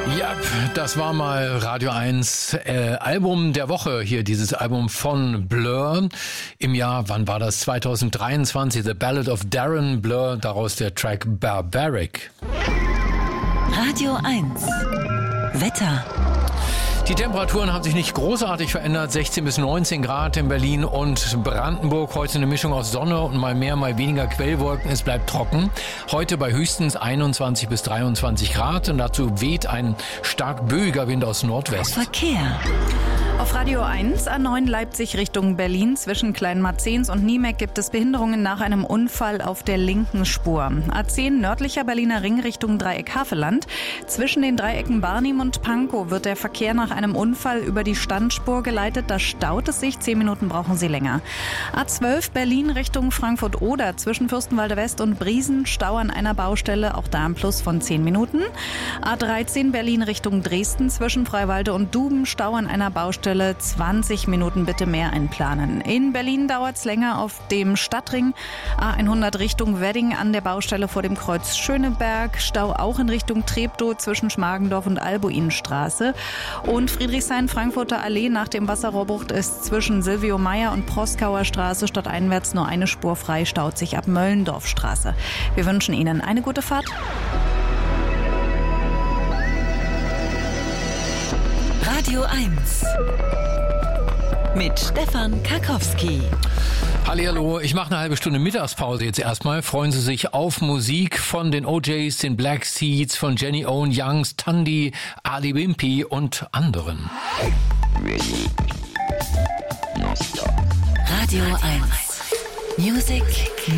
Ja, das war mal Radio 1 Album der Woche hier, dieses Album von Blur im Jahr, wann war das? 2023, The Ballad of Darren Blur, daraus der Track Barbaric. Radio 1 Wetter. Die Temperaturen haben sich nicht großartig verändert. 16 bis 19 Grad in Berlin und Brandenburg. Heute eine Mischung aus Sonne und mal mehr, mal weniger Quellwolken. Es bleibt trocken. Heute bei höchstens 21 bis 23 Grad. Und dazu weht ein stark böiger Wind aus Nordwest. Verkehr. Auf Radio 1, A9 Leipzig Richtung Berlin. Zwischen Kleinmarzens und Niemeck gibt es Behinderungen nach einem Unfall auf der linken Spur. A10 nördlicher Berliner Ring Richtung Dreieck Havelland. Zwischen den Dreiecken Barnim und Pankow wird der Verkehr nach einem Unfall über die Standspur geleitet. Da staut es sich. 10 Minuten brauchen Sie länger. A12 Berlin Richtung Frankfurt-Oder. Zwischen Fürstenwalde West und Briesen Stau an einer Baustelle. Auch da ein Plus von 10 Minuten. A13 Berlin Richtung Dresden. Zwischen Freiwalde und Duben Stau an einer Baustelle. 20 Minuten bitte mehr einplanen. In Berlin dauert es länger auf dem Stadtring. A100 Richtung Wedding an der Baustelle vor dem Kreuz Schöneberg. Stau auch in Richtung Treptow zwischen Schmargendorf und Albuinstraße. Und Friedrichshain-Frankfurter Allee nach dem Wasserrohrbruch ist zwischen Silvio Meyer und Proskauer Straße stadteinwärts nur eine Spur frei, staut sich ab Möllendorfstraße. Wir wünschen Ihnen eine gute Fahrt. Radio 1 mit Stefan Karkowski. Hallihallo, ich mache eine halbe Stunde Mittagspause jetzt erstmal. Freuen Sie sich auf Musik von den OJs, den Black Seeds, von Jenny Owen Youngs, Tandy, Ali Wimpy und anderen. Radio 1 Music